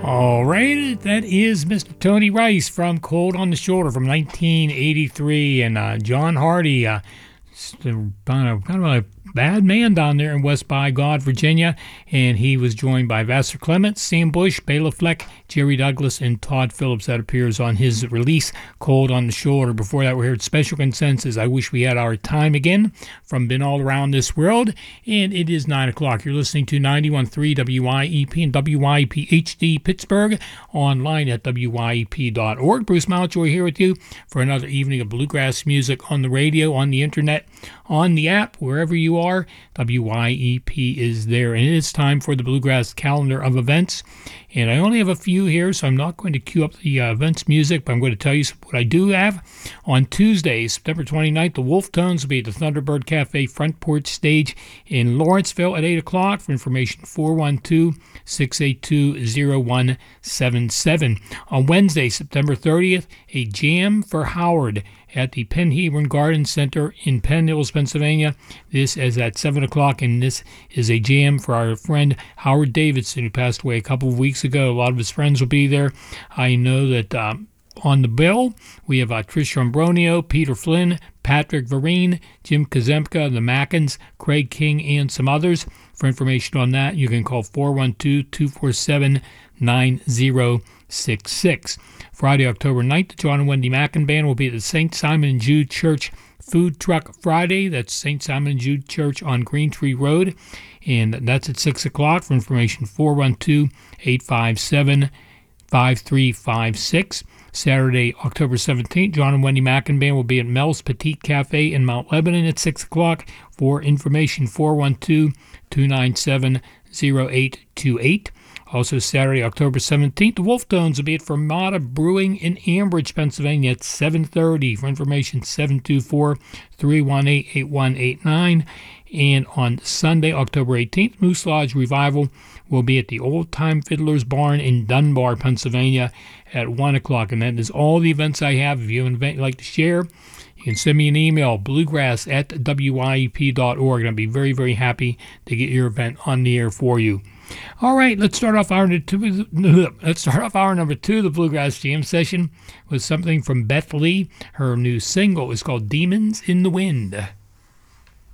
All right, that is Mr. Tony Rice from Cold on the Shoulder from 1983, and John Hardy, kind of a bad man down there in West by God, Virginia, and he was joined by Vassar Clements, Sam Bush, Bela Fleck, Jerry Douglas, and Todd Phillips. That appears on his release, Cold on the Shoulder. Before that, we heard Special Consensus, I Wish We Had Our Time Again, from Been All Around This World, and it is 9 o'clock. You're listening to 91.3 WYEP and WYEP HD Pittsburgh, online at WYEP.org. Bruce Mountjoy here with you for another evening of bluegrass music on the radio, on the internet, on the app, wherever you are. WYEP is there, and it is time for the Bluegrass calendar of events. And I only have a few here, so I'm not going to cue up the events music, but I'm going to tell you what I do have. On Tuesday, September 29th, the Wolf Tones will be at the Thunderbird Cafe front porch stage in Lawrenceville at 8 o'clock. For information, 412-682-0177. On Wednesday, September 30th, a Jam for Howard at the Penn Hebron Garden Center in Penn Hills, Pennsylvania. This is at 7 o'clock, and this is a jam for our friend Howard Davidson, who passed away a couple of weeks ago. A lot of his friends will be there. I know that on the bill, we have Trish Umbronio, Peter Flynn, Patrick Vereen, Jim Kazemka, the Mackins, Craig King, and some others. For information on that, you can call 412-247-9066. Friday, October 9th, the John and Wendy Mackin Band will be at the St. Simon and Jude Church Food Truck Friday. That's St. Simon and Jude Church on Green Tree Road, and that's at 6 o'clock. For information, 412-857-5356. Saturday, October 17th, John and Wendy Mackin Band will be at Mel's Petite Cafe in Mount Lebanon at 6 o'clock. For information, 412-297-0828. Also Saturday, October 17th, the Wolf Tones will be at Fermata Brewing in Ambridge, Pennsylvania at 7:30. For information, 724-318-8189. And on Sunday, October 18th, Moose Lodge Revival will be at the Old Time Fiddler's Barn in Dunbar, Pennsylvania at 1 o'clock. And that is all the events I have. If you have an event you'd like to share, you can send me an email, bluegrass@wyep.org, and I'd be very, very happy to get your event on the air for you. All right, let's start off hour number two of the Bluegrass Jam Session with something from Beth Lee. Her new single is called Demons in the Wind.